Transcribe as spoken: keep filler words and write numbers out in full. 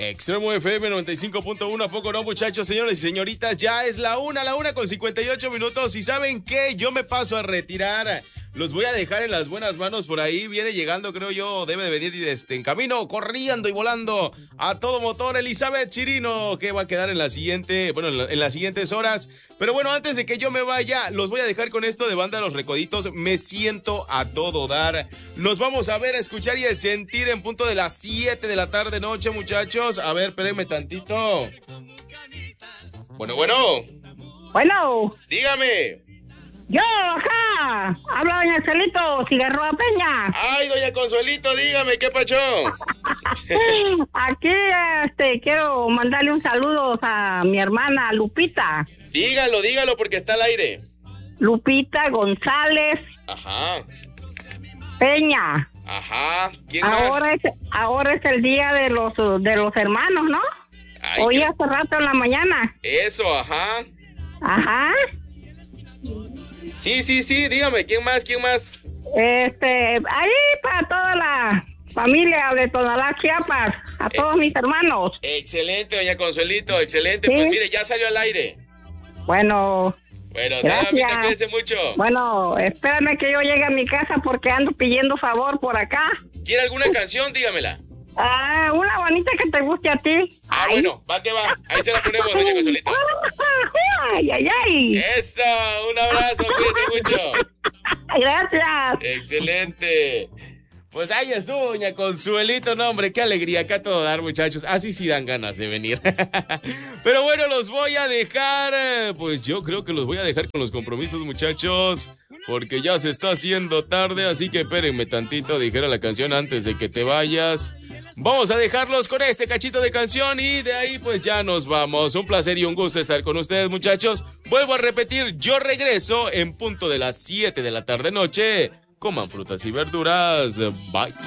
Extremo F M noventa y cinco punto uno, ¿a poco no, muchachos, señores y señoritas? Ya es la una, la una con cincuenta y ocho minutos. ¿Y saben qué? Yo me paso a retirar. Los voy a dejar en las buenas manos por ahí. Viene llegando, creo yo, debe de venir este, en camino, corriendo y volando a todo motor, Elizabeth Chirino, que va a quedar en la siguiente, bueno, en, la, en las siguientes horas. Pero bueno, antes de que yo me vaya, los voy a dejar con esto de Banda Los Recoditos. Me siento a todo dar. Nos vamos a ver, a escuchar y a sentir en punto de las siete de la tarde noche, muchachos. A ver, espérenme tantito. Bueno, bueno. Bueno. Dígame. Yo, acá, habla doña Celito, Cigarroa Peña. Ay, doña Consuelito, dígame, ¿qué pacho? Aquí, este, quiero mandarle un saludo a mi hermana Lupita. Dígalo, dígalo, porque está al aire. Lupita González. Ajá. Peña. Ajá. ¿Quién ahora más? Es, ahora es el día de los, de los hermanos, ¿no? Ay, Hoy qué... hace rato en la mañana. Eso, ajá. Ajá. Sí, sí, sí, dígame, ¿quién más, quién más? Este, ahí para toda la familia de Tonalá, Chiapas, a eh, todos mis hermanos. Excelente, doña Consuelito, excelente. ¿Sí? Pues mire, ya salió al aire. Bueno. Bueno, señorita, cuídense mucho. Bueno, espérame que yo llegue a mi casa porque ando pidiendo favor por acá. ¿Quiere alguna canción? Dígamela. Ah, una bonita que te guste a ti. Ah, ay. Bueno, va que va. Ahí se la ponemos, doña Consuelito. Ay, ay, ay. Eso, un abrazo, cuídense mucho. Gracias. Excelente. Pues ahí estuvo, doña Consuelito. No, hombre, qué alegría, acá todo dar, muchachos. Así sí dan ganas de venir. Pero bueno, los voy a dejar. Pues yo creo que los voy a dejar con los compromisos, muchachos, porque ya se está haciendo tarde. Así que espérenme tantito, dijera la canción antes de que te vayas. Vamos a dejarlos con este cachito de canción y de ahí pues ya nos vamos. Un placer y un gusto estar con ustedes, muchachos. Vuelvo a repetir, yo regreso en punto de las siete de la tarde noche. Coman frutas y verduras. Bye.